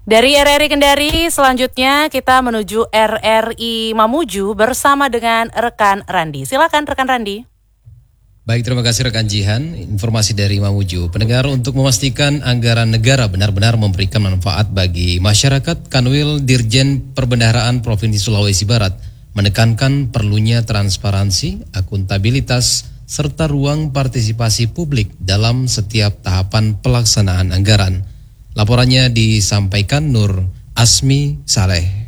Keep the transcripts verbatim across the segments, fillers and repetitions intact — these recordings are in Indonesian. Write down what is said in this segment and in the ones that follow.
Dari R R I Kendari, selanjutnya kita menuju R R I Mamuju bersama dengan rekan Randi. Silakan rekan Randi. Baik, terima kasih rekan Jihan. Informasi dari Mamuju. Pendengar, untuk memastikan anggaran negara benar-benar memberikan manfaat bagi masyarakat, Kanwil Dirjen Perbendaharaan Provinsi Sulawesi Barat menekankan perlunya transparansi, akuntabilitas, serta ruang partisipasi publik dalam setiap tahapan pelaksanaan anggaran. Laporannya disampaikan Nur Asmi Saleh.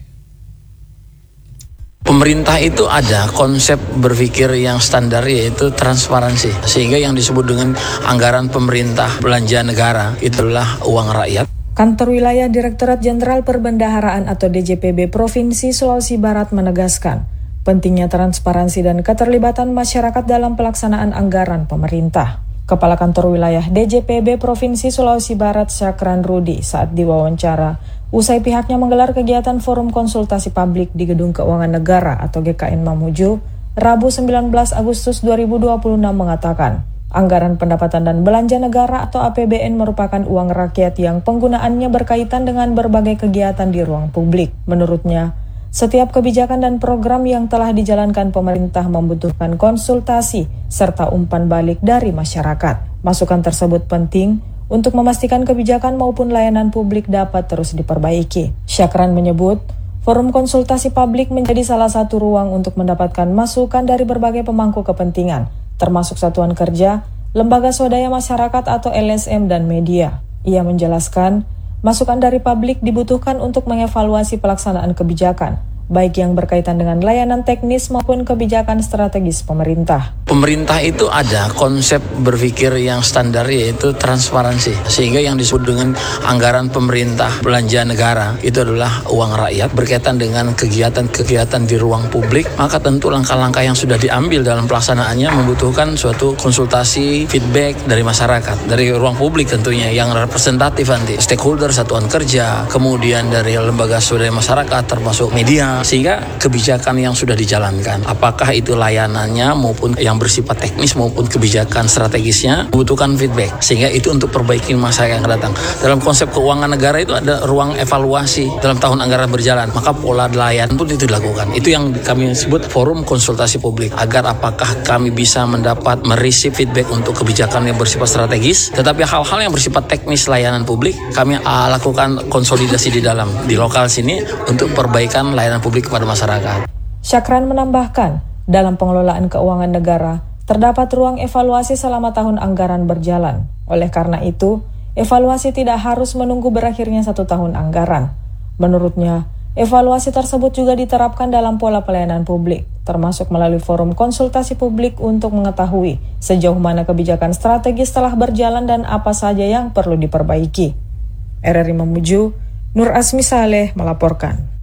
Pemerintah itu ada konsep berpikir yang standar, yaitu transparansi. Sehingga yang disebut dengan anggaran pemerintah belanja negara itulah uang rakyat. Kantor Wilayah Direktorat Jenderal Perbendaharaan atau D J P B Provinsi Sulawesi Barat menegaskan pentingnya transparansi dan keterlibatan masyarakat dalam pelaksanaan anggaran pemerintah. Kepala Kantor Wilayah D J P B Provinsi Sulawesi Barat Syakran Rudi saat diwawancara usai pihaknya menggelar kegiatan forum konsultasi publik di Gedung Keuangan Negara atau G K N Mamuju, Rabu sembilan belas Agustus dua ribu dua puluh enam mengatakan, anggaran pendapatan dan belanja negara atau A P B N merupakan uang rakyat yang penggunaannya berkaitan dengan berbagai kegiatan di ruang publik. Menurutnya, setiap kebijakan dan program yang telah dijalankan pemerintah membutuhkan konsultasi serta umpan balik dari masyarakat. Masukan tersebut penting untuk memastikan kebijakan maupun layanan publik dapat terus diperbaiki. Syakran menyebut, forum konsultasi publik menjadi salah satu ruang untuk mendapatkan masukan dari berbagai pemangku kepentingan, termasuk satuan kerja, lembaga swadaya masyarakat atau L S M dan media. Ia menjelaskan, masukan dari publik dibutuhkan untuk mengevaluasi pelaksanaan kebijakan, baik yang berkaitan dengan layanan teknis maupun kebijakan strategis pemerintah. Pemerintah itu ada konsep berpikir yang standar, yaitu transparansi. Sehingga yang disebut dengan anggaran pemerintah belanja negara itu adalah uang rakyat berkaitan dengan kegiatan-kegiatan di ruang publik. Maka tentu langkah-langkah yang sudah diambil dalam pelaksanaannya membutuhkan suatu konsultasi, feedback dari masyarakat, dari ruang publik tentunya yang representatif nanti, stakeholder, satuan kerja, kemudian dari lembaga swadaya masyarakat termasuk media. Sehingga kebijakan yang sudah dijalankan, apakah itu layanannya maupun yang bersifat teknis maupun kebijakan strategisnya, membutuhkan feedback. Sehingga itu untuk perbaiki masa yang akan datang. Dalam konsep keuangan negara itu ada ruang evaluasi dalam tahun anggaran berjalan, maka pola layanan pun itu dilakukan. Itu yang kami sebut forum konsultasi publik, agar apakah kami bisa mendapat mereceive feedback untuk kebijakan yang bersifat strategis, tetapi hal-hal yang bersifat teknis layanan publik kami uh, lakukan konsolidasi di dalam di lokal sini untuk perbaikan layanan publik kepada masyarakat. Syakran menambahkan, dalam pengelolaan keuangan negara, terdapat ruang evaluasi selama tahun anggaran berjalan. Oleh karena itu, evaluasi tidak harus menunggu berakhirnya satu tahun anggaran. Menurutnya, evaluasi tersebut juga diterapkan dalam pola pelayanan publik, termasuk melalui forum konsultasi publik untuk mengetahui sejauh mana kebijakan strategis telah berjalan dan apa saja yang perlu diperbaiki. R R I Mamuju, Nur Asmi Saleh melaporkan.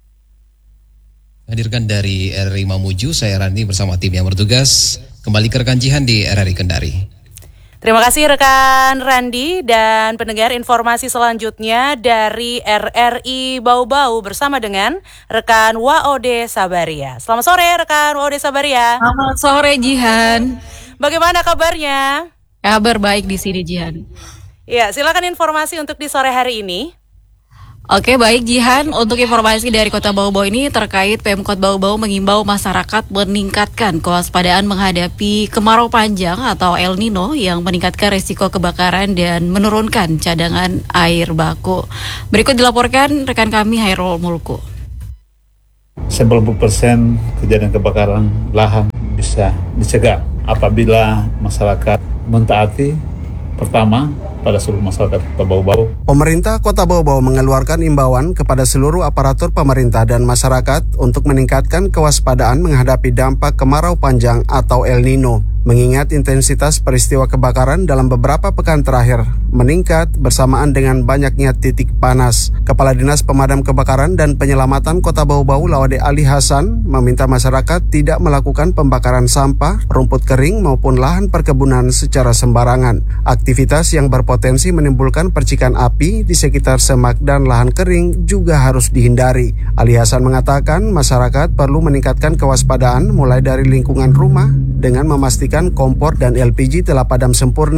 Hadirkan dari R R I Mamuju, saya Randi bersama tim yang bertugas. Kembali ke rekan Jihan di R R I Kendari. Terima kasih rekan Randi, dan pendengar, informasi selanjutnya dari R R I Bau-Bau bersama dengan rekan Waode Sabaria. Selamat sore rekan Waode Sabaria. Selamat sore Jihan. Bagaimana kabarnya? Kabar baik di sini Jihan. Ya, silakan informasi untuk di sore hari ini. Oke, baik Jihan, untuk informasi dari Kota Bau-Bau ini terkait Pemkot Bau-Bau mengimbau masyarakat meningkatkan kewaspadaan menghadapi kemarau panjang atau El Nino yang meningkatkan risiko kebakaran dan menurunkan cadangan air baku. Berikut dilaporkan rekan kami Hairul Mulku. sembilan puluh persen kejadian kebakaran lahan bisa dicegah apabila masyarakat mentaati pertama pada seluruh masyarakat Kota Bau-Bau. Pemerintah Kota Bau-Bau mengeluarkan imbauan kepada seluruh aparatur pemerintah dan masyarakat untuk meningkatkan kewaspadaan menghadapi dampak kemarau panjang atau El Nino. Mengingat intensitas peristiwa kebakaran dalam beberapa pekan terakhir meningkat bersamaan dengan banyaknya titik panas. Kepala Dinas Pemadam Kebakaran dan Penyelamatan Kota Bau-Bau Lawade Ali Hasan meminta masyarakat tidak melakukan pembakaran sampah, rumput kering maupun lahan perkebunan secara sembarangan. Aktivitas yang berpotensi menimbulkan percikan api di sekitar semak dan lahan kering juga harus dihindari. Ali Hasan mengatakan masyarakat perlu meningkatkan kewaspadaan mulai dari lingkungan rumah dengan memastikan kompor dan L P G telah padam sempurna,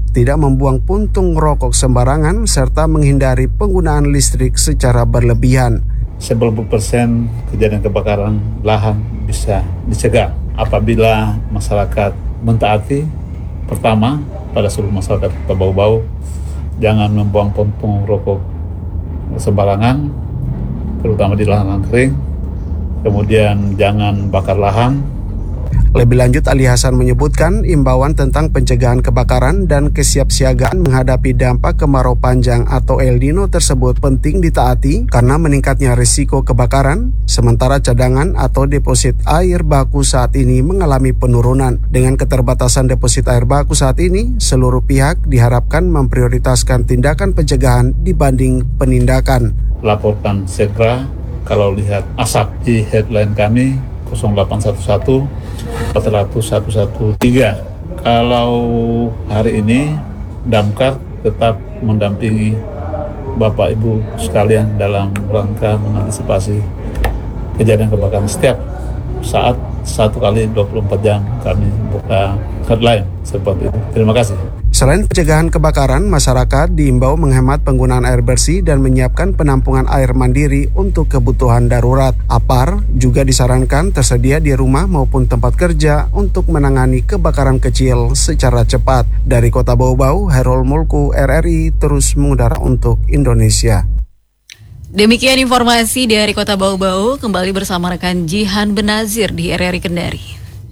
tidak membuang puntung rokok sembarangan, serta menghindari penggunaan listrik secara berlebihan. sembilan puluh persen kejadian kebakaran lahan bisa dicegah apabila masyarakat mentaati, pertama, pada seluruh masyarakat Kota Bau-Bau, jangan membuang puntung rokok sembarangan, terutama di lahan kering. Kemudian jangan bakar lahan. Lebih lanjut, Ali Hasan menyebutkan imbauan tentang pencegahan kebakaran dan kesiapsiagaan menghadapi dampak kemarau panjang atau El Nino tersebut penting ditaati karena meningkatnya risiko kebakaran, sementara cadangan atau deposit air baku saat ini mengalami penurunan. Dengan keterbatasan deposit air baku saat ini, seluruh pihak diharapkan memprioritaskan tindakan pencegahan dibanding penindakan. Laporkan segera kalau lihat asap di headline kami nol delapan satu satu empat nol satu satu tiga. Kalau hari ini Damkar tetap mendampingi Bapak Ibu sekalian dalam rangka mengantisipasi kejadian kebakaran setiap saat, satu kali dua puluh empat jam kami buka hotline seperti itu. Terima kasih. Selain pencegahan kebakaran, masyarakat diimbau menghemat penggunaan air bersih dan menyiapkan penampungan air mandiri untuk kebutuhan darurat. A P A R juga disarankan tersedia di rumah maupun tempat kerja untuk menangani kebakaran kecil secara cepat. Dari Kota Bau-Bau, Herol Mulku, R R I terus mengudara untuk Indonesia. Demikian informasi dari Kota Bau-Bau, kembali bersama rekan Jihan Benazir di R R I Kendari.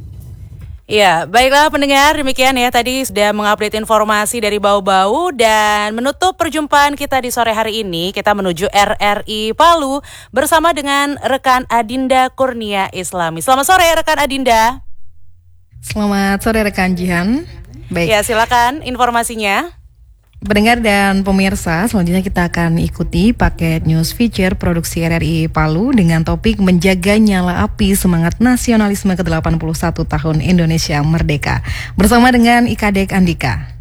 Ya, baiklah pendengar, demikian ya tadi sudah mengupdate informasi dari Bau-Bau, dan menutup perjumpaan kita di sore hari ini, kita menuju R R I Palu bersama dengan rekan Adinda Kurnia Islami. Selamat sore rekan Adinda. Selamat sore rekan Jihan. Baik. Ya, silakan informasinya. Pendengar dan pemirsa, selanjutnya kita akan ikuti paket news feature produksi R R I Palu dengan topik menjaga nyala api semangat nasionalisme ke delapan puluh satu tahun Indonesia Merdeka. Bersama dengan Ika Dek Andika.